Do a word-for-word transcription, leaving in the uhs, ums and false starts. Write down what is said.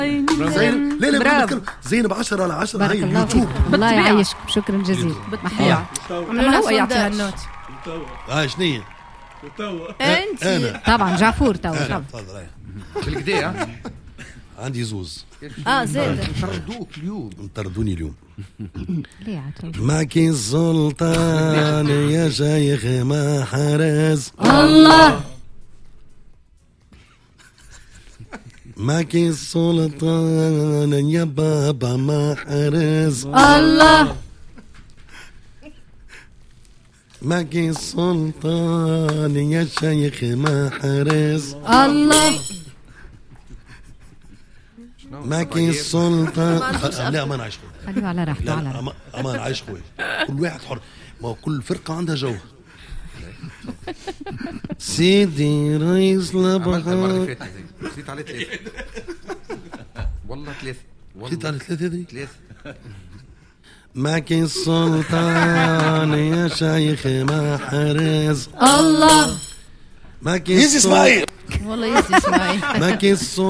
زين لا لا بقول زينب عشرة على عشرة. هاي اليوتيوب. الله يعيشكم، شكرا جزيلا. بالطبيعة عملوا هو يعطيها النوت. ها شنية انت انا طبعا جعفور تو تفضل. بالكدا عندي زوز. اه زيد طردوك اليوم. انطردوني اليوم. ليه عطوا معك السلطان يا شيخ ما حرز الله. معك السلطان يا بابا ما حرز الله. معك السلطان يا شيخ ما حرز الله. معك السلطان. لا ما نعيش خوي. خليه على راحته على لا راحته. أما- امان عايش خوي. كل واحد حر، ما هو كل فرقة عندها جو. سيدي رئيس عملتها المرة اللي لبغاء. فاتت هذي. نسيت على ثلاثة. والله ثلاثة. نسيت على ثلاثة هذي. ثلاثة. معك السلطان يا شيخ ما حرز الله. معك يزي اسماعيل والله يزي اسمعي معك السلطان